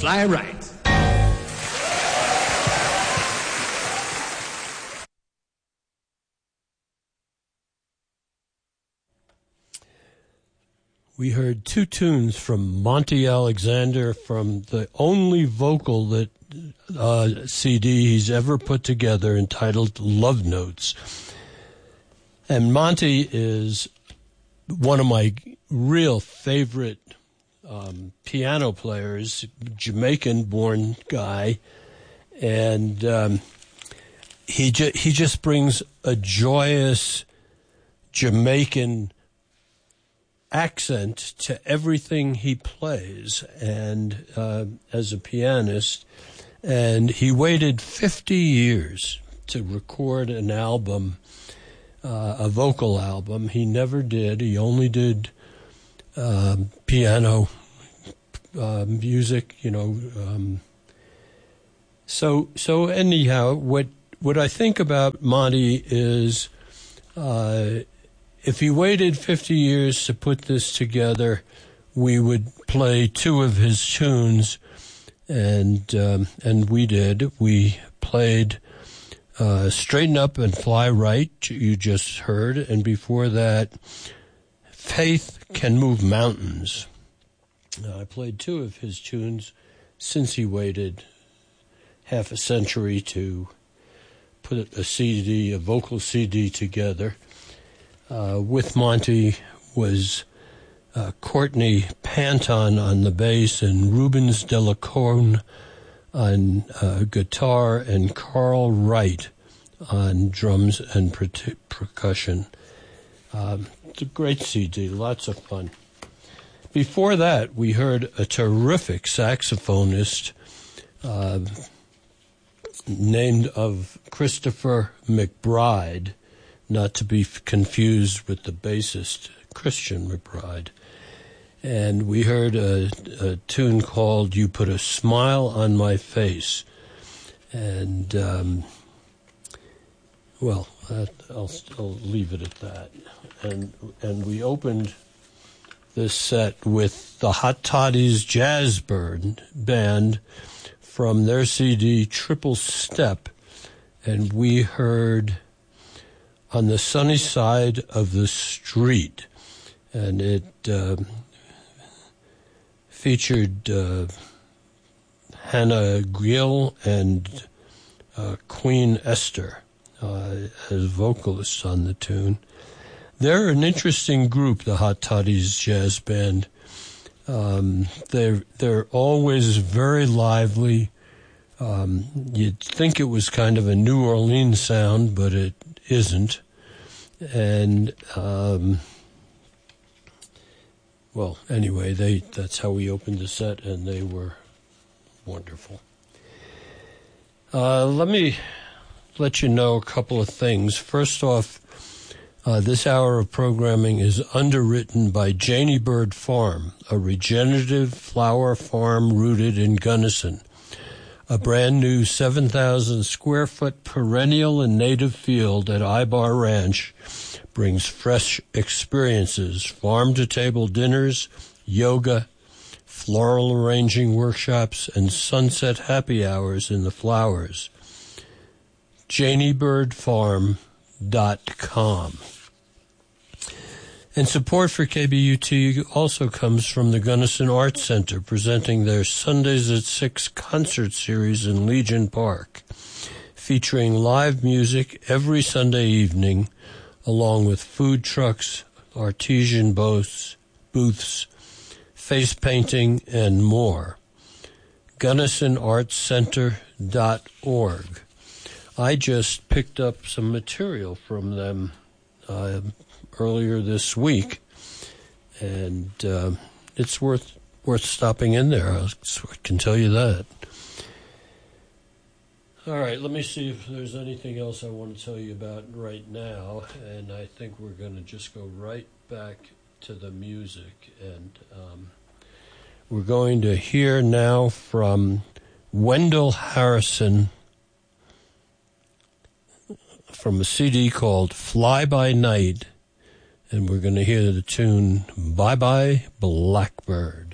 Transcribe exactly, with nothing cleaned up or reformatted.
Fly Right. We heard two tunes from Monty Alexander from the only vocal that uh, C D he's ever put together, entitled Love Notes. And Monty is one of my real favorite um, piano players, Jamaican-born guy, and um, he ju- he just brings a joyous Jamaican accent to everything he plays, and uh, as a pianist, and he waited fifty years to record an album, uh, a vocal album. He never did. He only did uh, piano uh, music, you know. Um, so so anyhow, what what I think about Monty is, Uh, if he waited fifty years to put this together, we would play two of his tunes, and um, and we did. We played uh, Straighten Up and Fly Right, you just heard, and before that, Faith Can Move Mountains. Now, I played two of his tunes since he waited half a century to put a C D, a vocal C D together. Uh, with Monty was uh, Courtney Panton on the bass and Rubens Delacorne on uh, guitar and Carl Wright on drums and per- percussion. Um, it's a great C D, lots of fun. Before that, we heard a terrific saxophonist uh, named of Christopher McBride, not to be confused with the bassist Christian McBride. And we heard a, a tune called You Put a Smile on My Face. And, um, well, I'll, I'll leave it at that. And, and we opened this set with the Hot Toddies Jazz Band, band from their C D Triple Step. And we heard On the Sunny Side of the Street, and it uh, featured uh, Hannah Gill and uh, Queen Esther uh, as vocalists on the tune. They're an interesting group, the Hot Toddies Jazz Band. Um, they're they're always very lively. Um, you'd think it was kind of a New Orleans sound, but it isn't. And, um, well, anyway, they that's how we opened the set, and they were wonderful. Uh, let me let you know a couple of things. First off, uh, this hour of programming is underwritten by Janey Bird Farm, a regenerative flower farm rooted in Gunnison. A brand new seven thousand square foot perennial and native field at Ibar Ranch brings fresh experiences, farm-to-table dinners, yoga, floral arranging workshops, and sunset happy hours in the flowers. janey bird farm dot com. And support for K B U T also comes from the Gunnison Arts Center, presenting their Sundays at six concert series in Legion Park, featuring live music every Sunday evening, along with food trucks, artesian booths, booths, face painting, and more. Gunnison Arts Center dot org. I just picked up some material from them uh, earlier this week, and uh, it's worth worth stopping in there. I can tell you that. All right, let me see if there's anything else I want to tell you about right now, and I think we're going to just go right back to the music, and um, we're going to hear now from Wendell Harrison from a C D called Fly By Night, and we're going to hear the tune Bye Bye Blackbird.